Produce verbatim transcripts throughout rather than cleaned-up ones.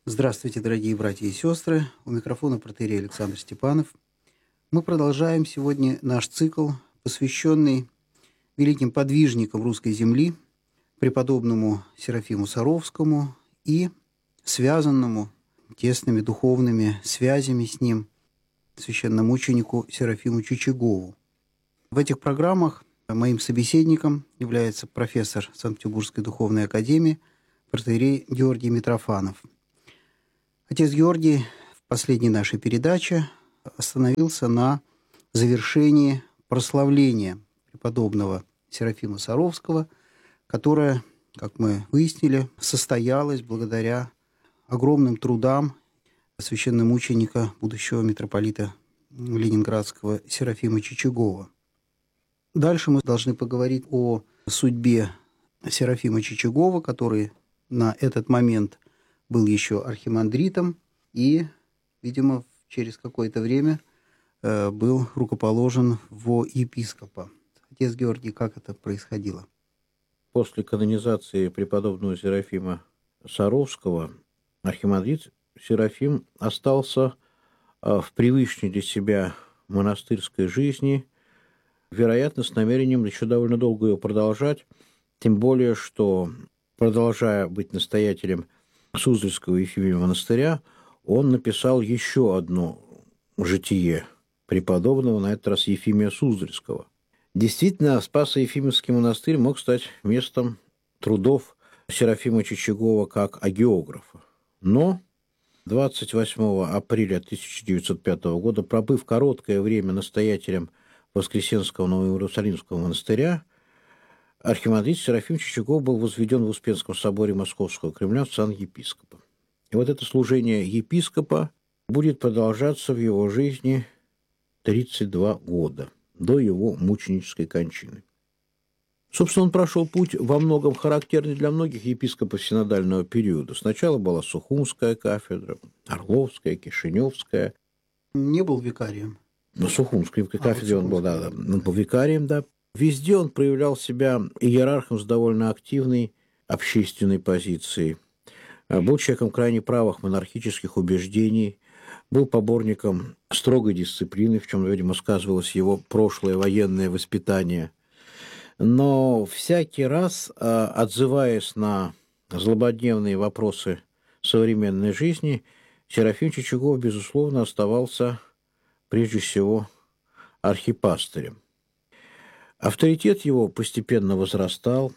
Здравствуйте, дорогие братья и сестры. У микрофона протоиерей Александр Степанов. Мы продолжаем сегодня наш цикл, посвященный великим подвижникам русской земли, преподобному Серафиму Саровскому и связанному тесными духовными связями с ним священномученику Серафиму Чичагову. В этих программах моим собеседником является профессор Санкт-Петербургской духовной академии протоиерей Георгий Митрофанов. Отец Георгий в последней нашей передаче остановился на завершении прославления преподобного Серафима Саровского, которое, как мы выяснили, состоялось благодаря огромным трудам священномученика, будущего митрополита Ленинградского Серафима Чичагова. Дальше мы должны поговорить о судьбе Серафима Чичагова, который на этот момент был еще архимандритом и, видимо, через какое-то время э, был рукоположен во епископа. Отец Георгий, как это происходило? После канонизации преподобного Серафима Саровского архимандрит Серафим остался э, в привычной для себя монастырской жизни, вероятно, с намерением еще довольно долго ее продолжать, тем более, что, продолжая быть настоятелем Суздальского Ефимия монастыря, он написал еще одно житие преподобного, на этот раз Ефимия Суздальского. Действительно, Спасо-Ефимовский монастырь мог стать местом трудов Серафима Чичагова как агеографа. Но двадцать восьмого апреля тысяча девятьсот пятого года, пробыв короткое время настоятелем Воскресенского Новоиерусалимского монастыря, архимандрит Серафим Чичагов был возведен в Успенском соборе Московского Кремля в сан епископа. И вот это служение епископа будет продолжаться в его жизни тридцать два года, до его мученической кончины. Собственно, он прошел путь во многом характерный для многих епископов синодального периода. Сначала была Сухумская кафедра, Орловская, Кишиневская. Не был викарием? На Сухумской кафедре а, он был, да, он был викарием, да. Везде он проявлял себя иерархом с довольно активной общественной позицией. Был человеком крайне правых монархических убеждений, был поборником строгой дисциплины, в чем, видимо, сказывалось его прошлое военное воспитание. Но всякий раз, отзываясь на злободневные вопросы современной жизни, Серафим Чичагов, безусловно, оставался прежде всего архипастырем. Авторитет его постепенно возрастал,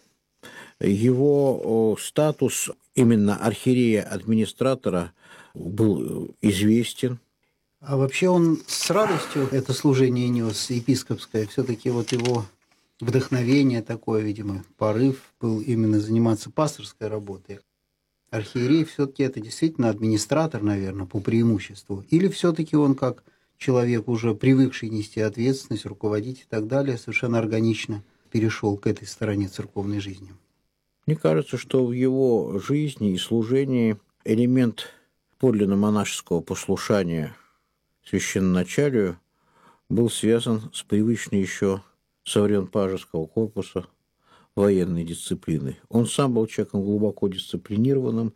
его статус именно архиерея-администратора был известен. А вообще он с радостью это служение нес, епископское, все-таки вот его вдохновение такое, видимо, порыв был именно заниматься пасторской работой. Архиерей все-таки это действительно администратор, наверное, по преимуществу. Или все-таки он как человек, уже привыкший нести ответственность, руководить и так далее, совершенно органично перешел к этой стороне церковной жизни? Мне кажется, что в его жизни и служении элемент подлинно монашеского послушания священноначалию был связан с привычной еще со времен пажеского корпуса военной дисциплины. Он сам был человеком глубоко дисциплинированным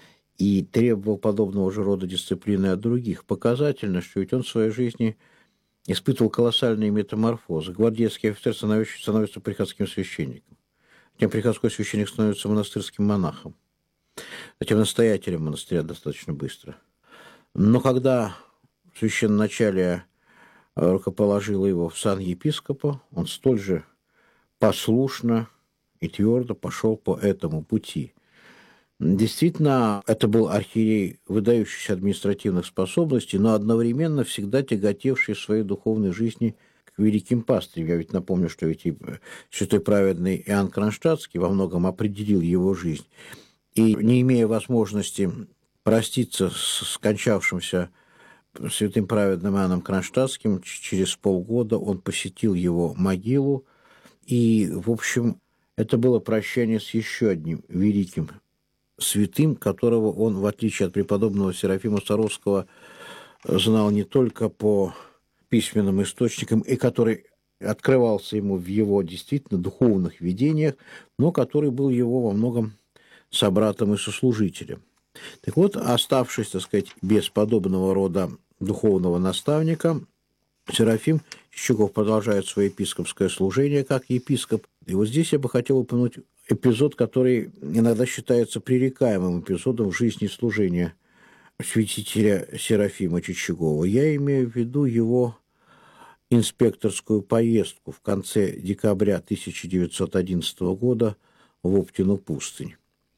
и требовал подобного же рода дисциплины от других. Показательно, что ведь он в своей жизни испытывал колоссальные метаморфозы. Гвардейский офицер становится приходским священником. Затем приходской священник становится монастырским монахом. Затем настоятелем монастыря достаточно быстро. Но когда священноначалие рукоположило его в сан епископа, он столь же послушно и твердо пошел по этому пути. Действительно, это был архиерей, выдающийся административных способностей, но одновременно всегда тяготевший в своей духовной жизни к великим пастырям. Я ведь напомню, что ведь и святой праведный Иоанн Кронштадтский во многом определил его жизнь. И не имея возможности проститься с скончавшимся святым праведным Иоанном Кронштадтским, через полгода он посетил его могилу, и, в общем, это было прощание с еще одним великим святым, которого он, в отличие от преподобного Серафима Саровского, знал не только по письменным источникам, и который открывался ему в его действительно духовных видениях, но который был его во многом собратом и сослужителем. Так вот, оставшись, так сказать, без подобного рода духовного наставника, Серафим Чичагов продолжает свое епископское служение как епископ. И вот здесь я бы хотел упомянуть эпизод, который иногда считается пререкаемым эпизодом в жизни служения святителя Серафима Чичагова. Я имею в виду его инспекторскую поездку в конце декабря тысяча девятьсот одиннадцатого года в Оптину пустынь.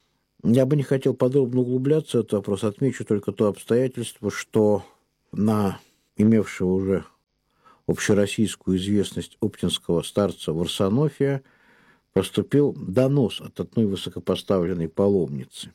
Я бы не хотел подробно углубляться в этот вопрос, отмечу только то обстоятельство, что на имевшего уже общероссийскую известность оптинского старца Варсонофия поступил донос от одной высокопоставленной паломницы.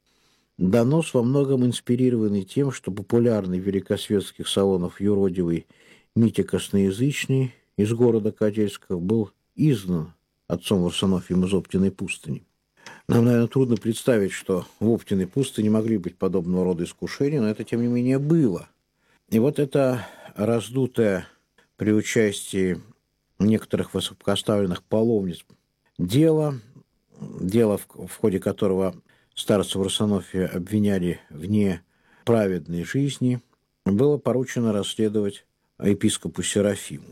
Донос во многом инспирированный тем, что популярный в великосветских салонах юродивый Митя Косноязычный из города Козельска был изгнан отцом Варсонофием из Оптиной пустыни. Нам, наверное, трудно представить, что в Оптиной пустыне могли быть подобного рода искушения, но это, тем не менее, было. И вот это раздутое при участии некоторых высокопоставленных паломниц дело, дело, в, в ходе которого старца Варсонофия обвиняли в неправедной жизни, было поручено расследовать епископу Серафиму.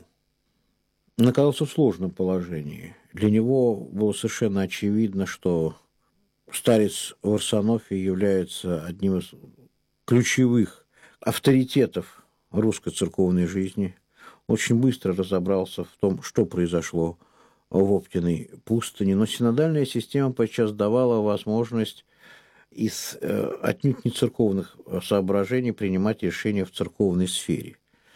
Он оказался в сложном положении. Для него было совершенно очевидно, что старец Варсонофий является одним из ключевых авторитетов русской церковной жизни. Очень быстро разобрался в том, что произошло в Оптиной пустыне. Но синодальная система подчас давала возможность из э, отнюдь не церковных соображений принимать решения в церковной сфере.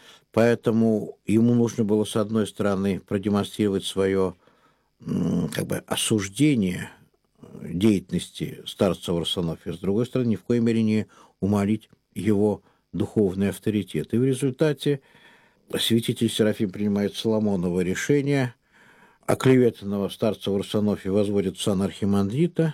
Поэтому ему нужно было, с одной стороны, продемонстрировать свое как бы, осуждение деятельности старца Варсонофия, с другой стороны, ни в коей мере не умалить его духовный авторитет. И в результате святитель Серафим принимает Соломоново решение, оклеветанного старца Варсонофия возводят в сан архимандрита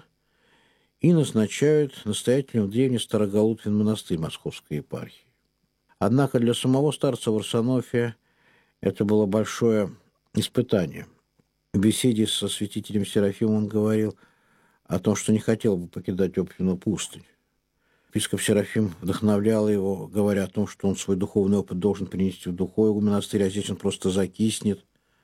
и назначают настоятелем в древний Староголутвин монастырь Московской епархии. Однако для самого старца Варсонофия это было большое испытание. В беседе со святителем Серафимом он говорил о том, что не хотел бы покидать Оптину пустынь. Епископ Серафим вдохновлял его, говоря о том, что он свой духовный опыт должен принести в духовный монастырь, а здесь он просто закиснет.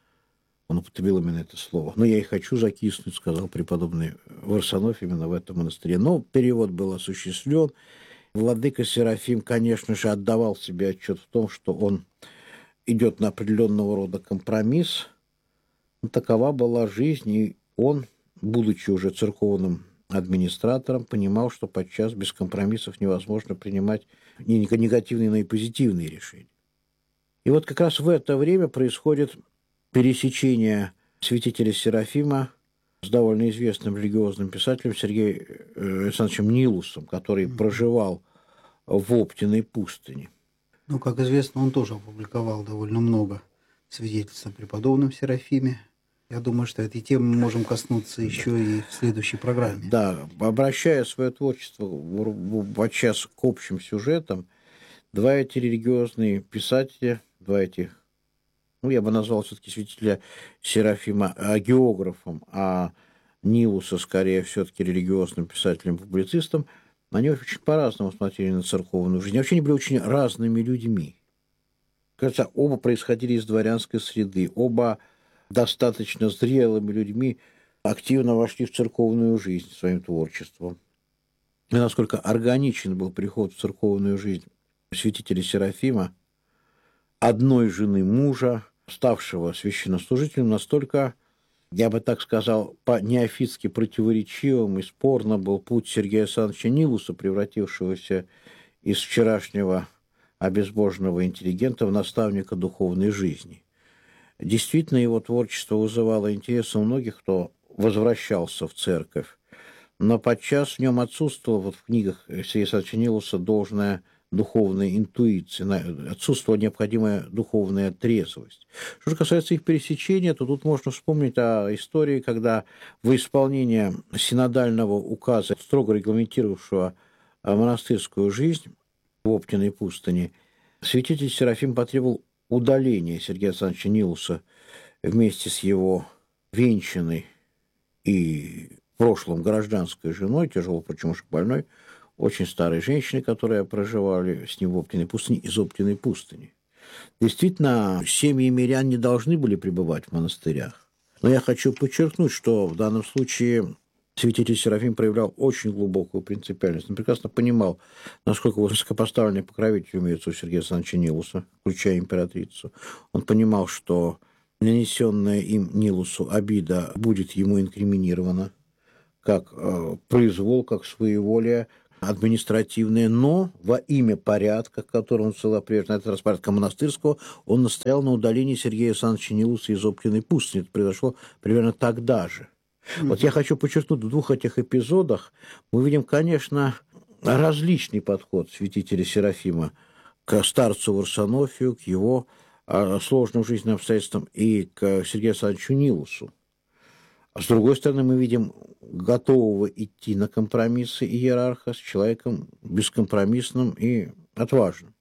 Он употребил именно это слово. «Но я и хочу закиснуть», — сказал преподобный Варсонофий именно в этом монастыре. Но перевод был осуществлен. Владыка Серафим, конечно же, отдавал себе отчет в том, что он идет на определенного рода компромисс. Но такова была жизнь, и он, будучи уже церковным администратором, понимал, что подчас без компромиссов невозможно принимать не негативные, но и позитивные решения. И вот как раз в это время происходит пересечение святителя Серафима с довольно известным религиозным писателем Сергеем Александровичем Нилусом, который проживал в Оптиной пустыне. Ну, как известно, он тоже опубликовал довольно много свидетельств о преподобном Серафиме. Я думаю, что этой темы мы можем коснуться еще и в следующей программе. Да, обращая свое творчество подчас к общим сюжетам, два эти религиозные писателя, два этих, ну, я бы назвал все-таки святителя Серафима географом, а Нилуса, скорее, все-таки религиозным писателем-публицистом, они очень по-разному смотрели на церковную жизнь. Вообще они были очень разными людьми. Кажется, оба происходили из дворянской среды, оба достаточно зрелыми людьми активно вошли в церковную жизнь своим творчеством. И насколько органичен был приход в церковную жизнь святителя Серафима, одной жены мужа, ставшего священнослужителем, настолько, я бы так сказал, по-неофитски противоречивым и спорно был путь Сергея Александровича Нилуса, превратившегося из вчерашнего обезбоженного интеллигента в наставника духовной жизни. Действительно, его творчество вызывало интерес у многих, кто возвращался в церковь, но подчас в нем отсутствовала вот в книгах Сергея Александровича Нилуса должная духовной интуиции, отсутствовала необходимая духовная трезвость. Что же касается их пересечения, то тут можно вспомнить о истории, когда во исполнение синодального указа, строго регламентировавшего монастырскую жизнь в Оптиной пустыне, святитель Серафим потребовал удаления Сергея Александровича Нилуса вместе с его венчанной и в прошлом гражданской женой, тяжело, почему же больной, очень старой женщиной, которая проживали с ним в Оптиной пустыне, из Оптиной пустыни. Действительно, семьи мирян не должны были пребывать в монастырях. Но я хочу подчеркнуть, что в данном случае святитель Серафим проявлял очень глубокую принципиальность. Он прекрасно понимал, насколько высокопоставленный покровитель имеется у Сергея Александровича Нилуса, включая императрицу. Он понимал, что нанесенная им Нилусу обида будет ему инкриминирована как э, произвол, как своеволие административное, но во имя порядка, который он целый прежде, на этот раз порядка монастырского, он настоял на удалении Сергея Александровича Нилуса из Оптиной пустыни. Это произошло примерно тогда же. Mm-hmm. Вот я хочу подчеркнуть, в двух этих эпизодах мы видим, конечно, различный подход святителя Серафима к старцу Варсонофию, к его сложным жизненным обстоятельствам и к Сергею Александровичу Нилусу. А с другой стороны, мы видим готового идти на компромиссы иерарха с человеком бескомпромиссным и отважным.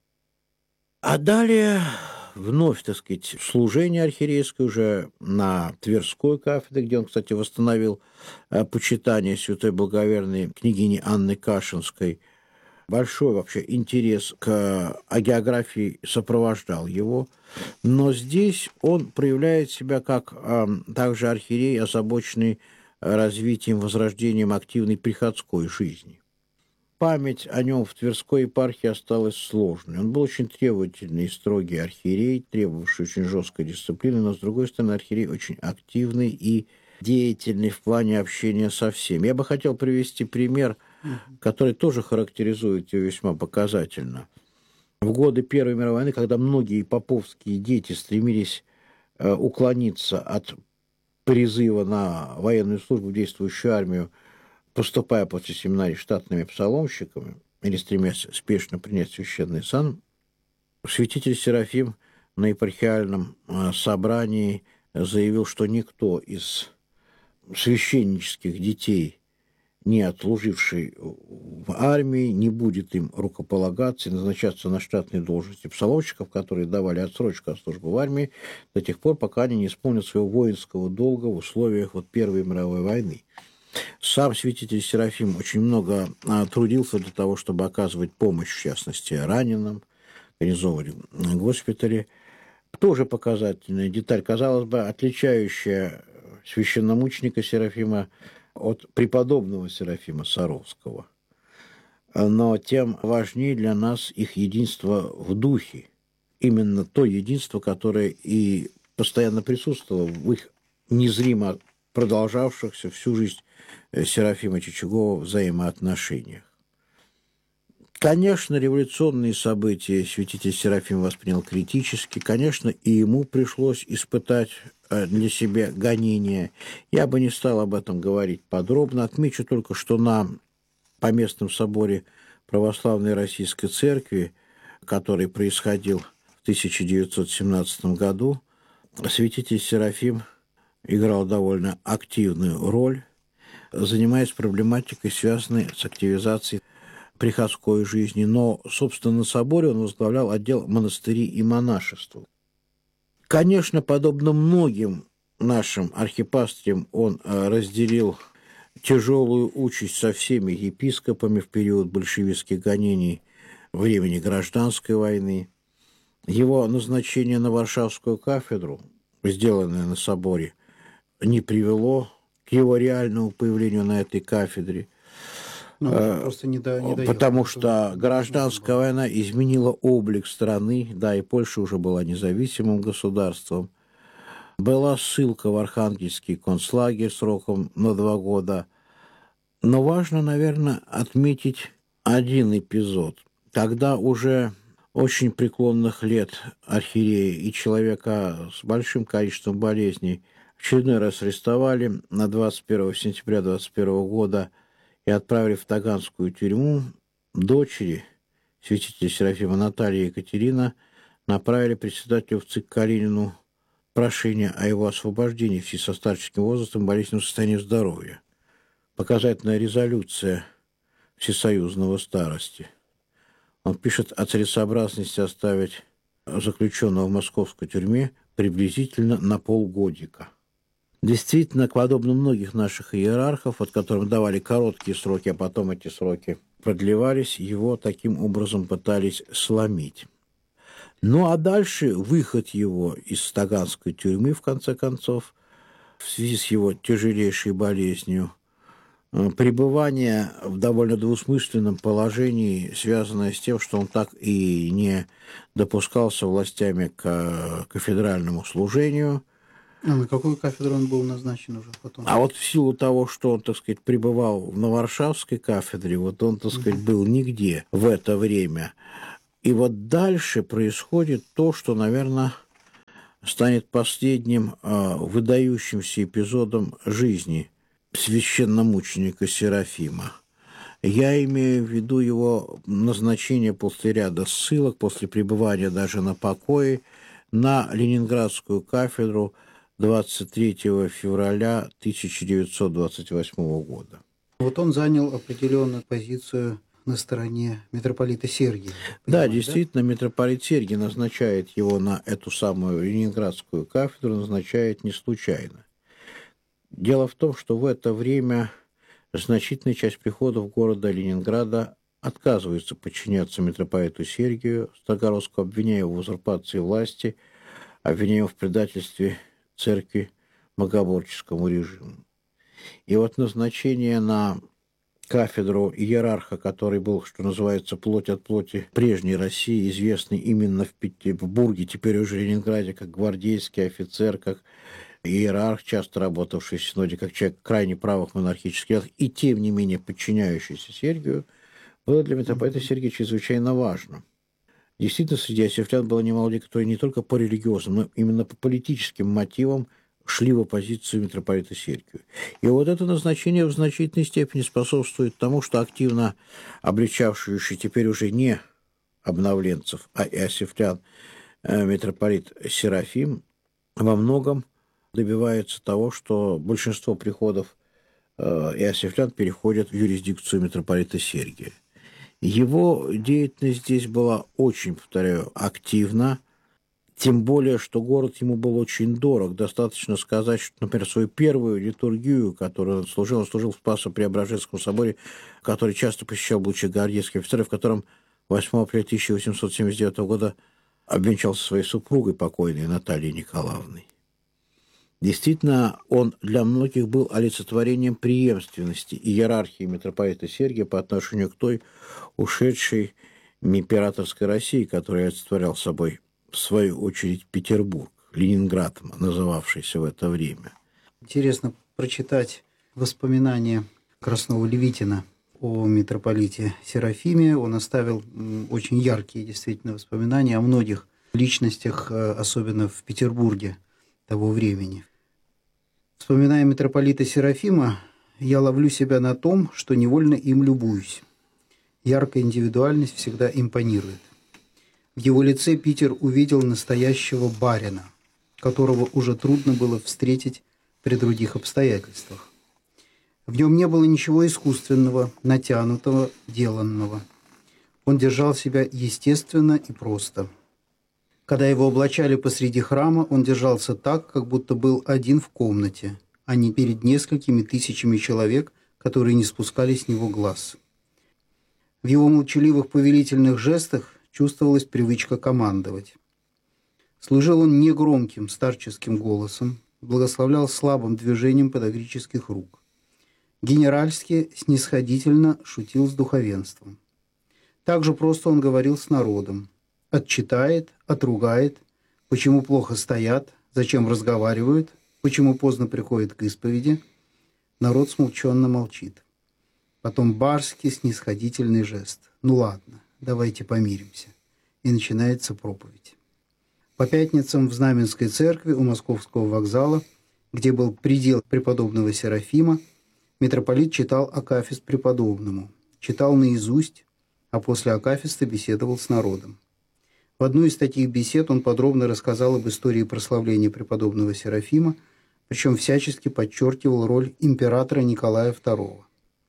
А далее вновь, так сказать, служение архиерейское уже на Тверской кафедре, где он, кстати, восстановил почитание святой благоверной княгини Анны Кашинской. Большой вообще интерес к агеографии сопровождал его, но здесь он проявляет себя как а, также архиерей, озабоченный развитием, возрождением активной приходской жизни. Память о нем в Тверской епархии осталась сложной. Он был очень требовательный и строгий архиерей, требовавший очень жесткой дисциплины, но, с другой стороны, архиерей очень активный и деятельный в плане общения со всеми. Я бы хотел привести пример, который тоже характеризует его весьма показательно. В годы Первой мировой войны, когда многие поповские дети стремились э, уклониться от призыва на военную службу в действующую армию, поступая после семинарии штатными псаломщиками или стремясь спешно принять священный сан, святитель Серафим на епархиальном э, собрании заявил, что никто из священнических детей, не отслуживший в армии, не будет им рукополагаться и назначаться на штатные должности псаломщиков, которые давали отсрочку от службы в армии до тех пор, пока они не исполнят своего воинского долга в условиях вот Первой мировой войны. Сам святитель Серафим очень много а, трудился для того, чтобы оказывать помощь, в частности, раненым, организовывать госпитали. Тоже показательная деталь, казалось бы, отличающая священномученика Серафима от преподобного Серафима Саровского. Но тем важнее для нас их единство в духе. Именно то единство, которое и постоянно присутствовало в их незримо продолжавшихся всю жизнь Серафима Чичагова взаимоотношениях. Конечно, революционные события святитель Серафим воспринял критически. Конечно, и ему пришлось испытать для себя гонения. Я бы не стал об этом говорить подробно. Отмечу только, что на Поместном соборе Православной Российской Церкви, который происходил в тысяча девятьсот семнадцатом году, святитель Серафим играл довольно активную роль, занимаясь проблематикой, связанной с активизацией приходской жизни. Но, собственно, на соборе он возглавлял отдел монастырей и монашества. Конечно, подобно многим нашим архипастырям, он разделил тяжелую участь со всеми епископами в период большевистских гонений времени гражданской войны. Его назначение на Варшавскую кафедру, сделанное на соборе, не привело к его реальному появлению на этой кафедре. Ну, просто не до, не потому что гражданская война изменила облик страны, да, и Польша уже была независимым государством. Была ссылка в Архангельский концлагерь сроком на два года. Но важно, наверное, отметить один эпизод, когда уже очень преклонных лет архиерея и человека с большим количеством болезней в очередной раз арестовали на двадцать первого сентября двадцать первого года и отправили в Таганскую тюрьму. Дочери святителя Серафима Наталья и Екатерина направили председателю в ЦИК Калинину прошение о его освобождении в связи со старческим возрастом и болезненным состоянием здоровья. Показательная резолюция всесоюзного старости. Он пишет о целесообразности оставить заключенного в московской тюрьме приблизительно на полгодика. Действительно, к подобно многих наших иерархов, от которых давали короткие сроки, а потом эти сроки продлевались, его таким образом пытались сломить. Ну а дальше выход его из Таганской тюрьмы, в конце концов, в связи с его тяжелейшей болезнью, пребывание в довольно двусмысленном положении, связанное с тем, что он так и не допускался властями к кафедральному служению. А на какую кафедру он был назначен уже потом? А вот в силу того, что он, так сказать, пребывал на Варшавской кафедре, вот он, так сказать, был нигде в это время. И вот дальше происходит то, что, наверное, станет последним э, выдающимся эпизодом жизни священномученика Серафима. Я имею в виду его назначение после ряда ссылок, после пребывания даже на покое, на Ленинградскую кафедру двадцать третьего февраля тысяча девятьсот двадцать восьмого года. Вот он занял определенную позицию на стороне митрополита Сергия. Да, действительно, да? Митрополит Сергий назначает его на эту самую Ленинградскую кафедру, назначает не случайно. Дело в том, что в это время значительная часть приходов города Ленинграда отказывается подчиняться митрополиту Сергию Строгородскому, обвиняя его в узурпации власти, обвиняя его в предательстве церкви богоборческому режиму. И вот назначение на кафедру иерарха, который был, что называется, плоть от плоти прежней России, известный именно в Петербурге, теперь уже в Ленинграде, как гвардейский офицер, как иерарх, часто работавший в Синоде, как человек крайне правых монархических, и тем не менее подчиняющийся Сергию, было для митрополита Сергия чрезвычайно важно. Действительно, среди осифлян было немало людей, которые не только по религиозным, но именно по политическим мотивам шли в оппозицию митрополита Сергию. И вот это назначение в значительной степени способствует тому, что активно обличавший теперь уже не обновленцев, а и осифлян митрополит Серафим во многом добивается того, что большинство приходов иосифлян переходят в юрисдикцию митрополита Сергия. Его деятельность здесь была очень, повторяю, активна, тем более, что город ему был очень дорог. Достаточно сказать, что, например, свою первую литургию, которую он служил, он служил в Спасо-Преображенском соборе, который часто посещал, будучи гвардейским офицером, в котором восьмого апреля тысяча восемьсот семьдесят девятого года обвенчался своей супругой покойной Натальей Николаевной. Действительно, он для многих был олицетворением преемственности и иерархии митрополита Сергия по отношению к той ушедшей императорской России, которая олицетворял собой, в свою очередь, Петербург, Ленинград, называвшийся в это время. Интересно прочитать воспоминания Краснова-Левитина о митрополите Серафиме. Он оставил очень яркие, действительно, воспоминания о многих личностях, особенно в Петербурге того времени. Вспоминая митрополита Серафима, я ловлю себя на том, что невольно им любуюсь. Яркая индивидуальность всегда импонирует. В его лице Питер увидел настоящего барина, которого уже трудно было встретить при других обстоятельствах. В нем не было ничего искусственного, натянутого, деланного. Он держал себя естественно и просто. Когда его облачали посреди храма, он держался так, как будто был один в комнате, а не перед несколькими тысячами человек, которые не спускали с него глаз. В его молчаливых повелительных жестах чувствовалась привычка командовать. Служил он негромким старческим голосом, благословлял слабым движением подагрических рук. Генеральски, снисходительно шутил с духовенством. Также просто он говорил с народом. Отчитает, отругает, почему плохо стоят, зачем разговаривают, почему поздно приходят к исповеди. Народ смущенно молчит. Потом барский снисходительный жест. Ну ладно, давайте помиримся. И начинается проповедь. По пятницам в Знаменской церкви у Московского вокзала, где был предел преподобного Серафима, митрополит читал акафист преподобному, читал наизусть, а после акафиста беседовал с народом. В одной из таких бесед он подробно рассказал об истории прославления преподобного Серафима, причем всячески подчеркивал роль императора Николая второго.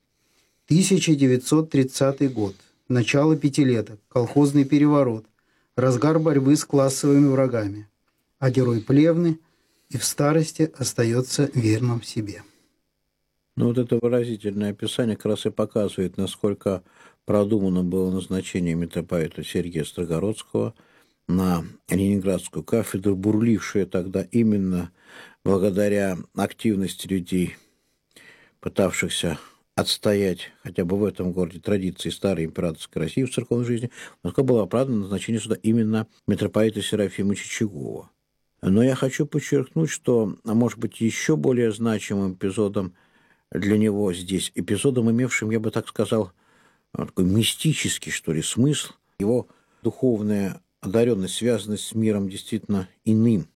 тысяча девятьсот тридцатый год, начало пятилеток, колхозный переворот, разгар борьбы с классовыми врагами, а герой Плевны и в старости остается верным себе. Ну вот это выразительное описание как раз и показывает, насколько продумано было назначение митрополита Сергия Строгородского на Ленинградскую кафедру, бурлившая тогда именно благодаря активности людей, пытавшихся отстоять хотя бы в этом городе традиции старой императорской России в церковной жизни, в Москве было оправдано назначение сюда именно митрополита Серафима Чичагова. Но я хочу подчеркнуть, что, а может быть, еще более значимым эпизодом для него здесь, эпизодом, имевшим, я бы так сказал, такой мистический, что ли, смысл, его духовная одаренность, связанность с миром действительно иным.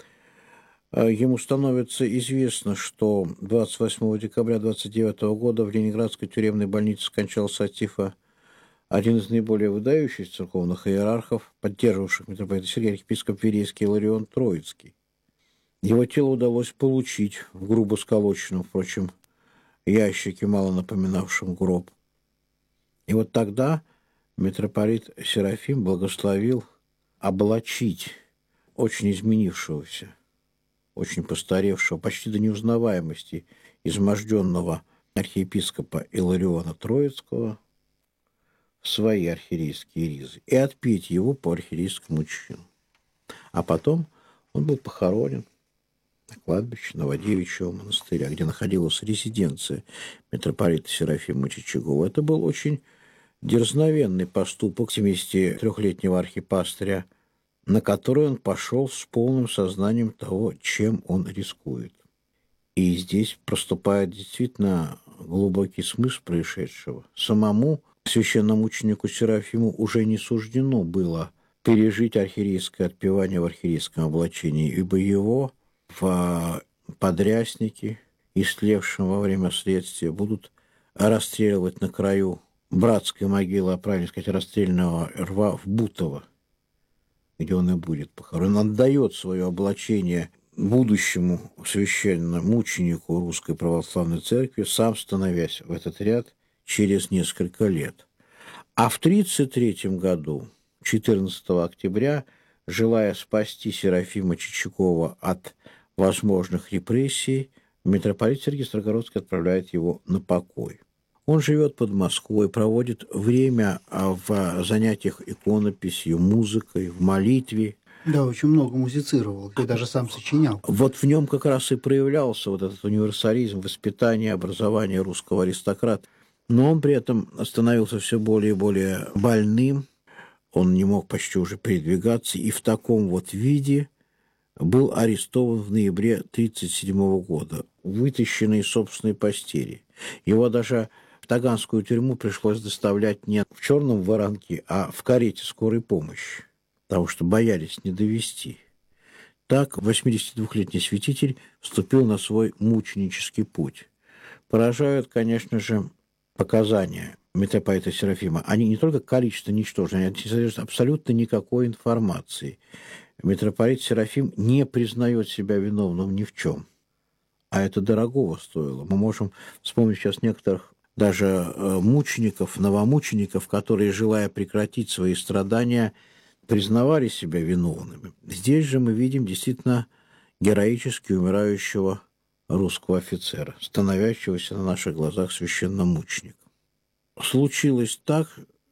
Ему становится известно, что двадцать восьмого декабря двадцать девятого года в Ленинградской тюремной больнице скончался от тифа один из наиболее выдающихся церковных иерархов, поддерживавших митрополита Сергия, архиепископ Верейский Иларион Троицкий. Его тело удалось получить в грубо сколоченном, впрочем, ящике, мало напоминавшем гроб. И вот тогда митрополит Серафим благословил облачить очень изменившегося, очень постаревшего, почти до неузнаваемости, изможденного архиепископа Илариона Троицкого в свои архиерейские ризы и отпеть его по архиерейскому чину. А потом он был похоронен на кладбище Новодевичьего монастыря, где находилась резиденция митрополита Серафима Чичагова. Это был очень дерзновенный поступок семидесятитрёхлетнего архипастыря, на который он пошел с полным сознанием того, чем он рискует. И здесь проступает действительно глубокий смысл происшедшего. Самому священномученику Серафиму уже не суждено было пережить архиерейское отпевание в архиерейском облачении, ибо его в подряснике, истлевшем во время следствия, будут расстреливать на краю братской могилы, а правильно сказать, расстрельного рва в Бутово, где он и будет похоронен. Он отдает свое облачение будущему священномученику Русской Православной Церкви, сам становясь в этот ряд через несколько лет. А в тридцать третьем году, четырнадцатого октября, желая спасти Серафима Чичагова от возможных репрессий, митрополит Сергий Строгородский отправляет его на покой. Он живет под Москвой, проводит время в занятиях иконописью, музыкой, в молитве. Да, очень много музицировал, и даже сам сочинял. Вот в нем как раз и проявлялся вот этот универсализм, воспитание, образование русского аристократа. Но он при этом становился все более и более больным, он не мог почти уже передвигаться, и в таком вот виде был арестован в ноябре тысяча девятьсот тридцать седьмого года, вытащенный из собственной постели. Его даже в Таганскую тюрьму пришлось доставлять не в черном воронке, а в карете скорой помощи, потому что боялись не довезти. Так восьмидесятидвухлетний святитель вступил на свой мученический путь. Поражают, конечно же, показания митрополита Серафима. Они не только количество ничтожны, они не содержат абсолютно никакой информации. Митрополит Серафим не признает себя виновным ни в чем. А это дорогого стоило. Мы можем вспомнить сейчас некоторых даже мучеников, новомучеников, которые, желая прекратить свои страдания, признавали себя виновными. Здесь же мы видим действительно героически умирающего русского офицера, становящегося на наших глазах священномучеником. Случилось так,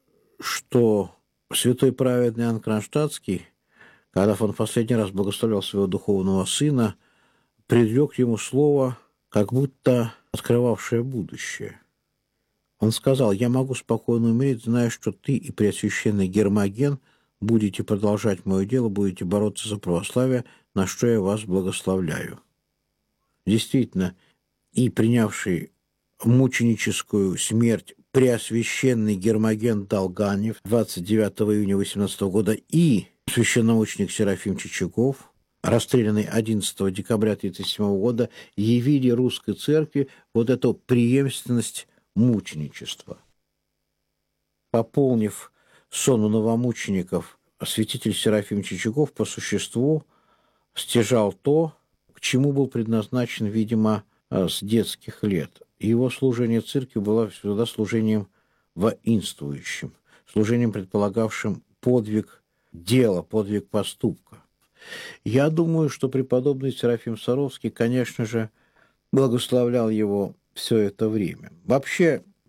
что святой праведный Иоанн Кронштадтский, когда он в последний раз благословлял своего духовного сына, предрек ему слово, как будто открывавшее будущее. Он сказал: «Я могу спокойно умереть, зная, что ты и Преосвященный Гермоген будете продолжать мое дело, будете бороться за православие, на что я вас благословляю». Действительно, и принявший мученическую смерть Преосвященный Гермоген Долганев двадцать девятого июня восемнадцатого года и священномученик Серафим Чичагов, расстрелянный одиннадцатого декабря тысяча девятьсот тридцать седьмого года, явили русской церкви вот эту преемственность мученичества. Пополнив сонну новомучеников, святитель Серафим Чичагов по существу стяжал то, к чему был предназначен, видимо, с детских лет. Его служение церкви было всегда служением воинствующим, служением, предполагавшим подвиг дела, подвиг поступка. Я думаю, что преподобный Серафим Саровский, конечно же, благословлял его все это время. Вообще,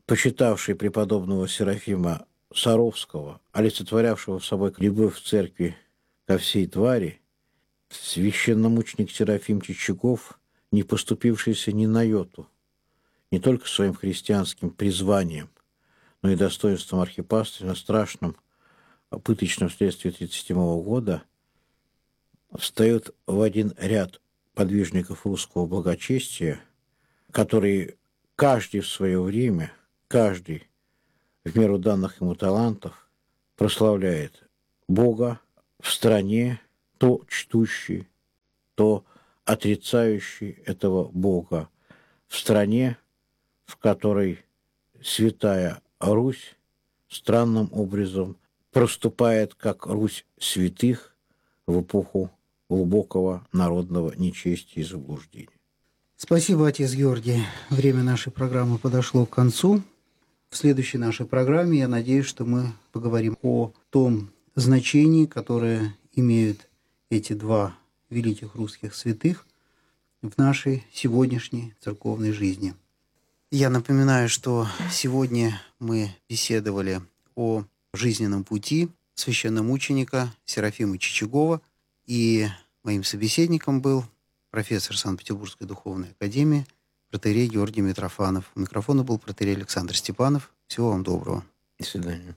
почитавший преподобного Серафима Саровского, олицетворявшего в собой любовь в церкви ко всей твари, священномученик Серафим Чичагов, не поступившийся ни на йоту, не только своим христианским призванием, но и достоинством архипастыря на страшном пыточном следствии тысяча девятьсот тридцать седьмого года, встает в один ряд подвижников русского благочестия, которые каждый в свое время, каждый в меру данных ему талантов прославляет Бога в стране, то чтущий, то отрицающий этого Бога, в стране, в которой святая Русь странным образом проступает как Русь святых в эпоху глубокого народного нечестия и заблуждения. Спасибо, отец Георгий. Время нашей программы подошло к концу. В следующей нашей программе, я надеюсь, что мы поговорим о том значении, которое имеют эти два великих русских святых в нашей сегодняшней церковной жизни. Я напоминаю, что сегодня мы беседовали о жизненном пути священномученика Серафима Чичагова, и моим собеседником был профессор Санкт-Петербургской духовной академии протоиерей Георгий Митрофанов. У микрофона был протоиерей Александр Степанов. Всего вам доброго. До свидания.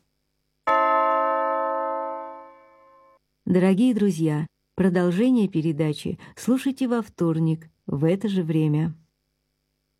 Дорогие друзья, продолжение передачи слушайте во вторник в это же время.